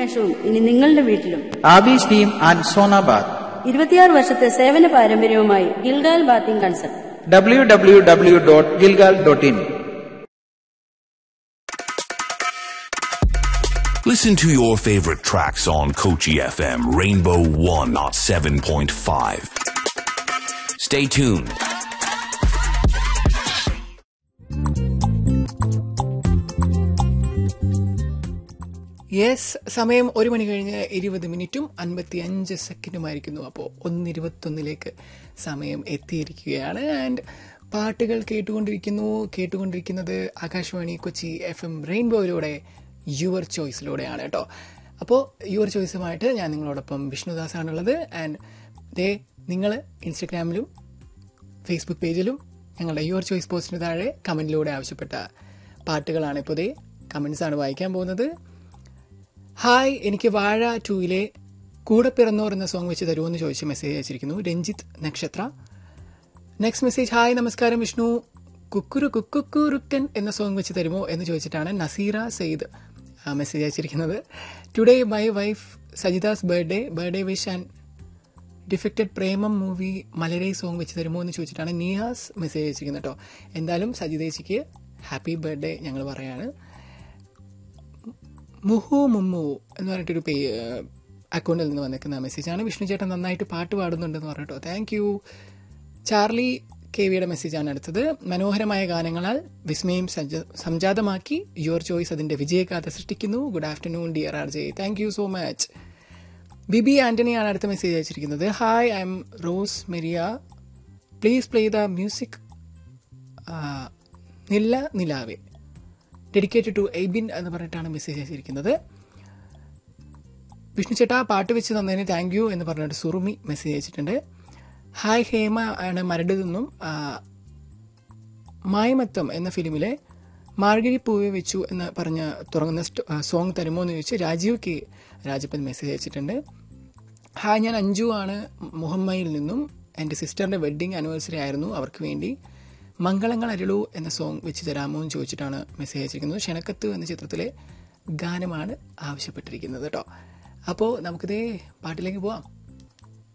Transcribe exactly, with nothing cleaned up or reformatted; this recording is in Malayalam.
ഉന്മേഷവും ഇനി നിങ്ങളുടെ വീട്ടിലും. ആബീസ് ടീം ആൻഡ് സോനാബാദ് ഇരുപത്തിയാറ് വർഷത്തെ സേവന പാരമ്പര്യവുമായി Gilgal bathing consult. W W W dot Gilgal dot in. Listen to your favorite tracks on Kochi F M Rainbow one oh seven point five. Stay tuned. Yes, സമയം ഒരു മണി കഴിഞ്ഞ് ഇരുപത് മിനിറ്റും അൻപത്തി അഞ്ച് സെക്കൻഡുമായിരിക്കുന്നു. അപ്പോൾ ഒന്നിരുപത്തൊന്നിലേക്ക് സമയം എത്തിയിരിക്കുകയാണ്. ആൻഡ് പാട്ടുകൾ കേട്ടുകൊണ്ടിരിക്കുന്നു കേട്ടുകൊണ്ടിരിക്കുന്നത് Akashvani Kochi F M റെയിൻബോയിലൂടെ your ചോയ്സിലൂടെയാണ് കേട്ടോ. അപ്പോൾ യുവർ ചോയ്സുമായിട്ട് ഞാൻ നിങ്ങളോടൊപ്പം വിഷ്ണുദാസാണുള്ളത്. ആൻഡ് ദേ നിങ്ങൾ ഇൻസ്റ്റഗ്രാമിലും ഫേസ്ബുക്ക് പേജിലും ഞങ്ങളുടെ യുവർ ചോയ്സ് പോസ്റ്റിന് താഴെ കമൻറ്റിലൂടെ ആവശ്യപ്പെട്ട പാട്ടുകളാണ് ഇപ്പോൾ ദേ കമൻസാണ് വായിക്കാൻ പോകുന്നത്. ഹായ്, എനിക്ക് വാഴ ടൂയിലെ കൂടെ പിറന്നോർ എന്ന സോങ് വെച്ച് തരുമോ എന്ന് ചോദിച്ച് മെസ്സേജ് അയച്ചിരിക്കുന്നു രഞ്ജിത്ത് നക്ഷത്ര. നെക്സ്റ്റ് മെസ്സേജ്, ഹായ് നമസ്കാരം വിഷ്ണു, കുക്കുരു കുക്കുക്കുറുക്കൻ എന്ന സോങ് വെച്ച് തരുമോ എന്ന് ചോദിച്ചിട്ടാണ് നസീറ സെയ്ദ് മെസ്സേജ് അയച്ചിരിക്കുന്നത്. Today my wife Sajitha's birthday birthday wish and ഡിഫക്റ്റഡ് Premam movie മലരൈ song വെച്ച് തരുമോ എന്ന് ചോദിച്ചിട്ടാണ് നിയാസ് മെസ്സേജ് അയച്ചിരിക്കുന്നത് കേട്ടോ. എന്തായാലും സജിതേച്ചിക്ക് ഹാപ്പി ബർത്ത്ഡേ ഞങ്ങൾ പറയാണ്. മുഹു മുമ്മു എന്ന് പറഞ്ഞിട്ടൊരു പേ അക്കൗണ്ടിൽ നിന്ന് വന്നിരിക്കുന്ന മെസ്സേജാണ്. വിഷ്ണു ചേട്ടൻ നന്നായിട്ട് പാട്ട് പാടുന്നുണ്ടെന്ന് പറഞ്ഞിട്ടോ, താങ്ക് യു. ചാർലി കെ വിയുടെ മെസ്സേജാണ് അടുത്തത്. മനോഹരമായ ഗാനങ്ങളാൽ വിസ്മയം സംജാതമാക്കി യുവർ ചോയ്സ് അതിന്റെ വിജയഗാഥ സൃഷ്ടിക്കുന്നു. Good afternoon dear R J, thank you so much. ബിബി ആന്റണിയാണ് അടുത്ത മെസ്സേജ് അയച്ചിരിക്കുന്നത്. Hi, I M rose Meriya, please play the music നില്ല നിലാവേ, ഡെഡിക്കേറ്റഡ് ടു എയ്ബിൻ എന്ന് പറഞ്ഞിട്ടാണ് മെസ്സേജ് അയച്ചിരിക്കുന്നത്. വിഷ്ണു ചേട്ടാ പാട്ട് വെച്ച് തന്നതിന് താങ്ക് യു എന്ന് പറഞ്ഞിട്ട് സുറുമി മെസ്സേജ് അയച്ചിട്ടുണ്ട്. ഹായ്, ഹേമ ആണ് മരടിൽ നിന്നും. മായമത്തം എന്ന ഫിലിമിലെ മാർഗരി പൂവെ വെച്ചു എന്ന് പറഞ്ഞ് തുടങ്ങുന്ന സോങ് തരുമോ എന്ന് ചോദിച്ച് രാജീവ് കെ രാജപ്പൻ മെസ്സേജ് അയച്ചിട്ടുണ്ട്. ഹായ്, ഞാൻ അഞ്ജു ആണ് മുഹമ്മയിൽ നിന്നും. എൻ്റെ സിസ്റ്ററിൻ്റെ വെഡ്ഡിങ് ആനിവേഴ്സറി ആയിരുന്നു, അവർക്ക് വേണ്ടി മംഗളങ്ങൾ അരുളു എന്ന സോങ് വെച്ച് തരാമോ എന്ന് ചോദിച്ചിട്ടാണ് മെസ്സേജ് അയച്ചിരിക്കുന്നത്. ക്ഷണക്കത്ത് എന്ന ചിത്രത്തിലെ ഗാനമാണ് ആവശ്യപ്പെട്ടിരിക്കുന്നത് കേട്ടോ. അപ്പോൾ നമുക്കിതേ പാട്ടിലേക്ക് പോവാം.